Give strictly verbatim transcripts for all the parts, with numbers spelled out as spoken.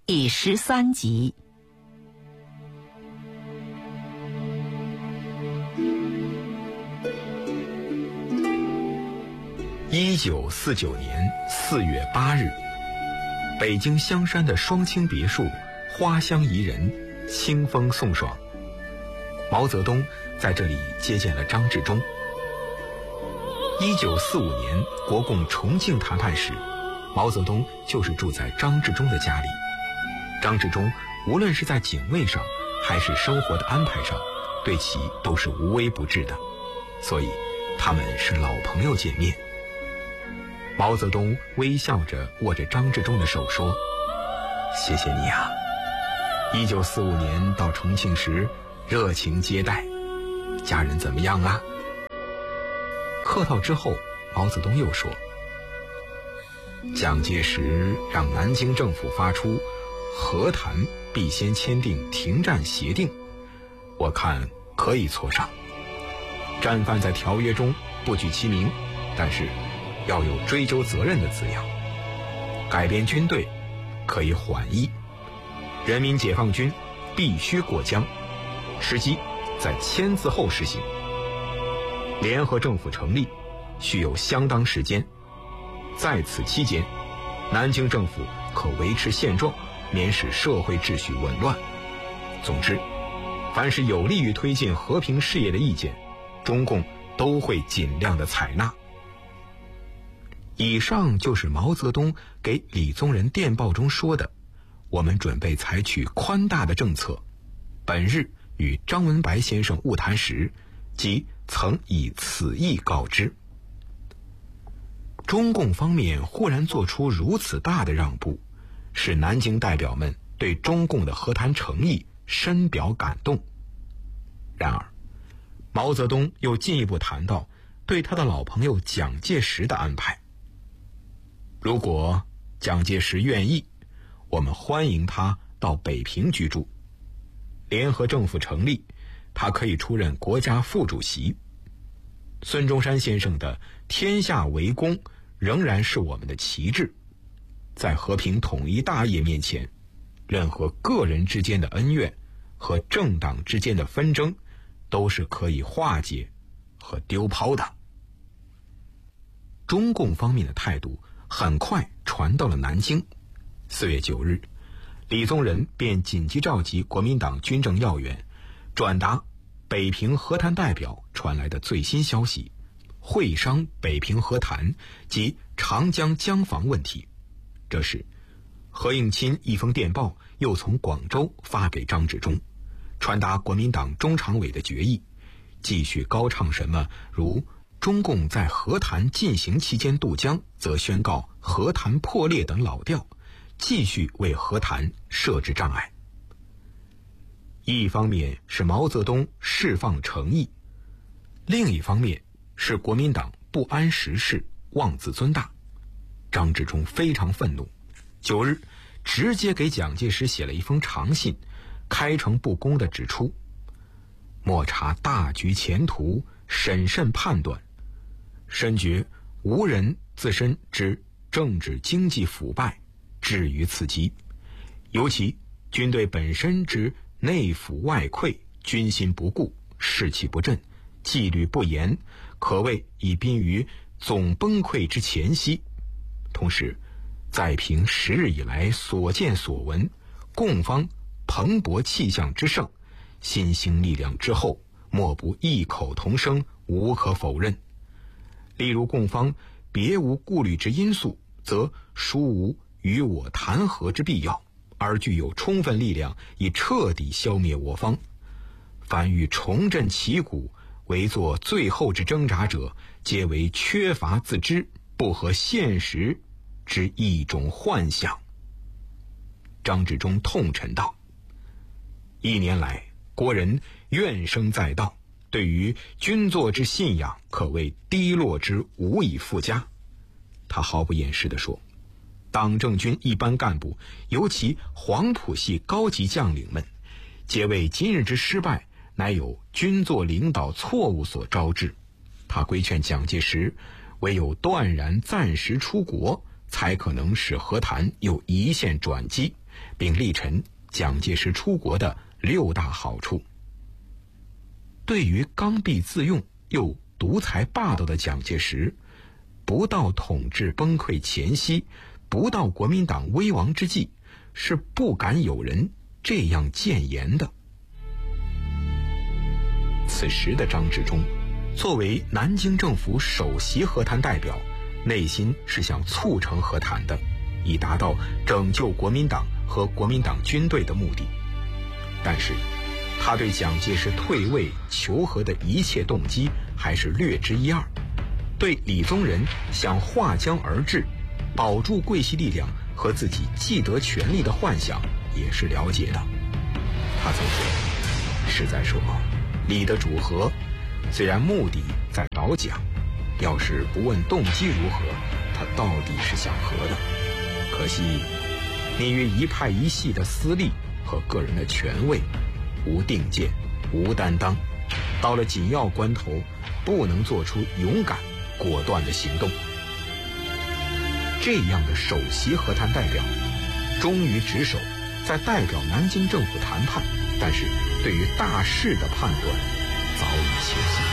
第十三集。 一九四九年四月八日，北京香山的双清别墅花香宜人，清风送爽。毛泽东在这里接见了张治中。一九四五年国共重庆谈判时，毛泽东就是住在张治中的家里。张治中无论是在警卫上还是生活的安排上，对其都是无微不至的，所以他们是老朋友见面。毛泽东微笑着握着张治中的手说：“谢谢你啊，一九四五年到重庆时热情接待，家人怎么样啊？”客套之后，毛泽东又说：“蒋介石让南京政府发出和谈必先签订停战协定，我看可以磋商。战犯在条约中不举其名，但是要有追究责任的字样。改编军队可以缓一，人民解放军必须过江，时机在签字后实行。联合政府成立需有相当时间，在此期间，南京政府可维持现状，免使社会秩序紊乱。总之，凡是有利于推进和平事业的意见，中共都会尽量的采纳。”以上就是毛泽东给李宗仁电报中说的：“我们准备采取宽大的政策，本日与张文白先生晤谈时，即曾以此意告知。”中共方面忽然做出如此大的让步，使南京代表们对中共的和谈诚意深表感动。然而，毛泽东又进一步谈到对他的老朋友蒋介石的安排。如果蒋介石愿意，我们欢迎他到北平居住。联合政府成立，他可以出任国家副主席。孙中山先生的天下为公仍然是我们的旗帜。在和平统一大业面前，任何个人之间的恩怨和政党之间的纷争都是可以化解和丢抛的。中共方面的态度很快传到了南京。四月九日，李宗仁便紧急召集国民党军政要员，转达北平和谈代表传来的最新消息，会商北平和谈及长江江防问题。这时，何应钦一封电报又从广州发给张治中，传达国民党中常委的决议，继续高唱什么如中共在和谈进行期间渡江，则宣告和谈破裂等老调，继续为和谈设置障碍。一方面是毛泽东释放诚意，另一方面是国民党不谙时事，妄自尊大。张治中非常愤怒，九日直接给蒋介石写了一封长信，开诚布公地指出：莫察大局前途，审慎判断，深觉无人自身之政治经济腐败至于此极，尤其军队本身之内腐外溃，军心不固，士气不振，纪律不严，可谓已濒于总崩溃之前夕。同时，再凭十日以来所见所闻，共方蓬勃气象之盛，新兴力量之后，莫不异口同声，无可否认。例如共方别无顾虑之因素，则殊无与我谈和之必要，而具有充分力量以彻底消灭我方。凡欲重振旗鼓，为作最后之挣扎者，皆为缺乏自知，不合现实之一种幻想。张治中痛陈道：一年来，国人怨声载道，对于军作之信仰可谓低落之无以复加。他毫不掩饰地说，党政军一般干部，尤其黄埔系高级将领们，皆为今日之失败乃有军作领导错误所招致。他规劝蒋介石，唯有断然暂时出国，才可能使和谈有一线转机， 并力陈蒋介石出国的六大好处。对于刚愎自用又独裁霸道的蒋介石，不到统治崩溃前夕，不到国民党危亡之际，是不敢有人这样谏言的。此时的张治中作为南京政府首席和谈代表，内心是想促成和谈的，以达到拯救国民党和国民党军队的目的。但是他对蒋介石退位求和的一切动机还是略知一二，对李宗仁想划江而治，保住桂系力量和自己既得权力的幻想也是了解的。他曾说，实在说，李的主和虽然目的在保蒋，要是不问动机如何，他到底是想和的。可惜你于一派一系的私利和个人的权位，无定见，无担当，到了紧要关头，不能做出勇敢果断的行动。这样的首席和谈代表，忠于职守，在代表南京政府谈判，但是对于大势的判断早已清晰。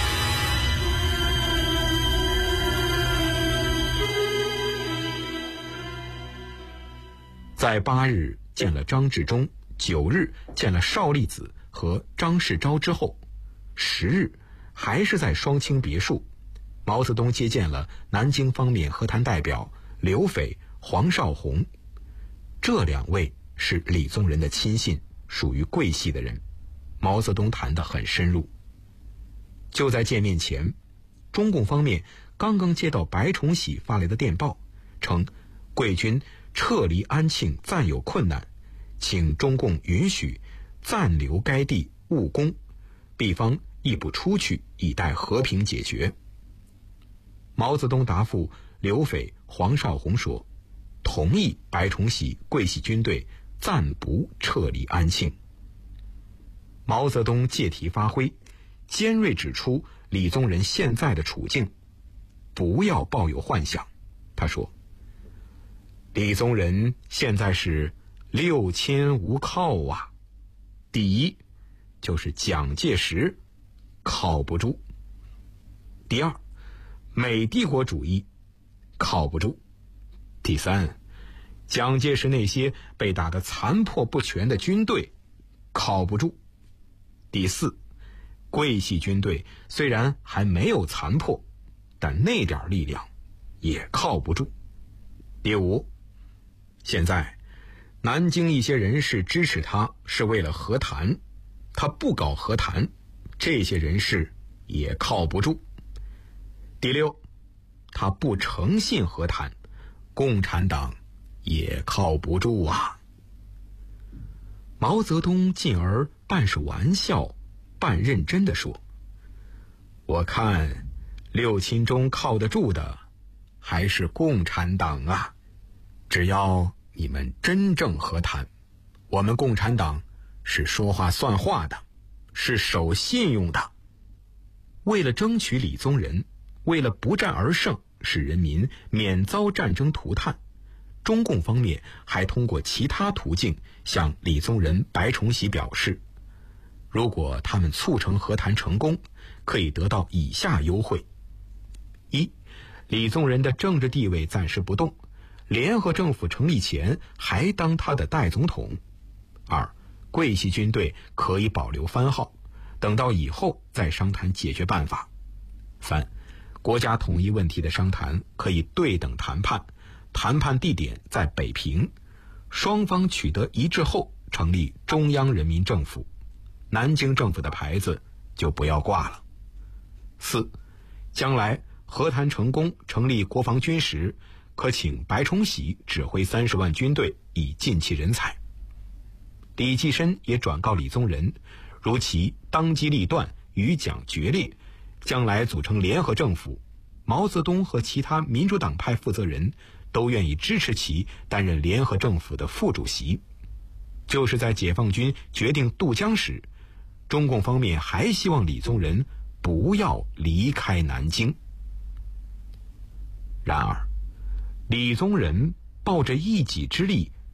在八日见了张治中，九日见了邵力子和张世钊之后，十日还是在双清别墅，毛泽东接见了南京方面和谈代表刘斐、黄绍竑。这两位是李宗仁的亲信，属于桂系的人，毛泽东谈得很深入。就在见面前，中共方面刚刚接到白崇禧发来的电报，称桂军撤离安庆暂有困难，请中共允许暂留该地务工，彼方亦不出去，以待和平解决。毛泽东答复刘斐、黄绍竑说，同意白崇禧桂系军队暂不撤离安庆。毛泽东借题发挥，尖锐指出李宗仁现在的处境，不要抱有幻想。他说，李宗仁现在是六亲无靠啊。第一，就是蒋介石靠不住；第二，美帝国主义靠不住；第三，蒋介石那些被打得残破不全的军队靠不住；第四，桂系军队虽然还没有残破，但那点力量也靠不住；第五，现在南京一些人士支持他是为了和谈，他不搞和谈，这些人士也靠不住；第六，他不诚信和谈，共产党也靠不住啊。毛泽东进而半是玩笑半认真地说，我看六亲中靠得住的还是共产党啊，只要你们真正和谈，我们共产党是说话算话的，是守信用的。为了争取李宗仁，为了不战而胜，使人民免遭战争涂炭，中共方面还通过其他途径向李宗仁、白崇禧表示，如果他们促成和谈成功，可以得到以下优惠：一，李宗仁的政治地位暂时不动，联合政府成立前还当他的代总统；二，桂系军队可以保留番号，等到以后再商谈解决办法；三，国家统一问题的商谈可以对等谈判，谈判地点在北平，双方取得一致后成立中央人民政府，南京政府的牌子就不要挂了。四，将来和谈成功成立国防军时，可请白崇禧指挥三十万军队以尽其人才。李济深也转告李宗仁，如其当机立断与蒋决裂，将来组成联合政府，毛泽东和其他民主党派负责人都愿意支持其担任联合政府的副主席。就是在解放军决定渡江时，中共方面还希望李宗仁不要离开南京。然而李宗仁抱着一己之力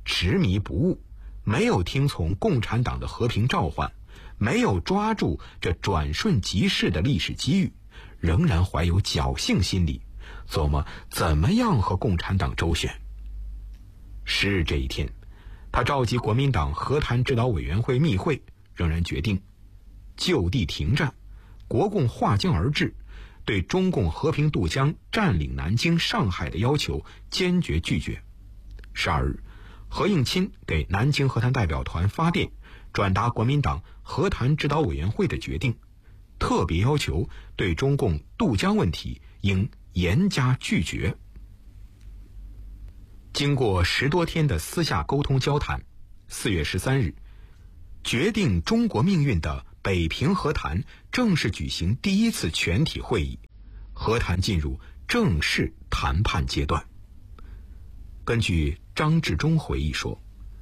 执迷不悟，没有听从共产党的和平召唤，没有抓住这转瞬即逝的历史机遇，仍然怀有侥幸心理，琢磨怎么样和共产党周旋。十日这一天，他召集国民党和谈指导委员会密会，仍然决定就地停战，国共划江而治，对中共和平渡江、占领南京、上海的要求坚决拒绝。十二日，何应钦给南京和谈代表团发电，转达国民党和谈指导委员会的决定，特别要求对中共渡江问题应严加拒绝。经过十多天的私下沟通交谈，四月十三日，决定中国命运的北平和谈正式举行第一次全体会议，和谈进入正式谈判阶段。根据张治中回忆说，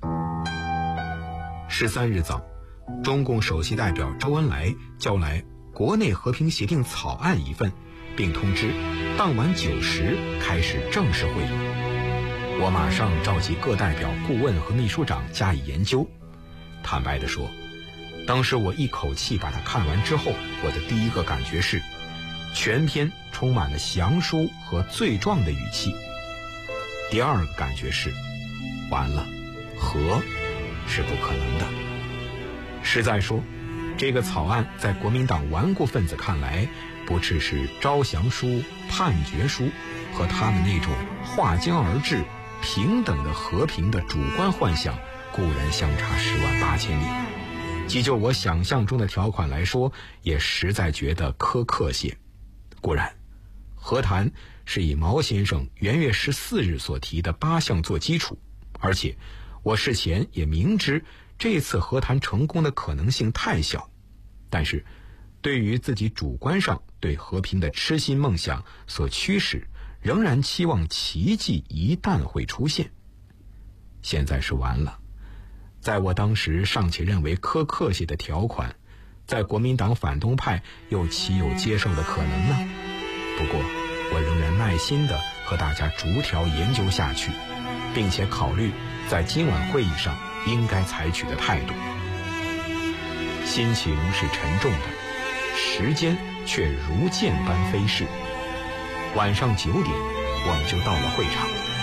十三日早，中共首席代表周恩来叫来国内和平协定草案一份，并通知当晚九时开始正式会议。我马上召集各代表、顾问和秘书长加以研究。坦白地说，当时我一口气把它看完之后，我的第一个感觉是，全篇充满了详书和罪状的语气。第二个感觉是，完了，和是不可能的。实在说，这个草案在国民党顽固分子看来，不只是招降书、判决书，和他们那种划江而治、平等的和平的主观幻想固然相差十万八千里，即就我想象中的条款来说，也实在觉得苛刻些。固然，和谈是以毛先生元月十四日所提的八项做基础，而且我事前也明知这次和谈成功的可能性太小，但是对于自己主观上对和平的痴心梦想所驱使，仍然期望奇迹一旦会出现。现在是完了，在我当时尚且认为苛刻些的条款，在国民党反动派又岂有接受的可能呢？不过我仍然耐心地和大家逐条研究下去，并且考虑在今晚会议上应该采取的态度。心情是沉重的，时间却如箭般飞逝。晚上九点，我们就到了会场。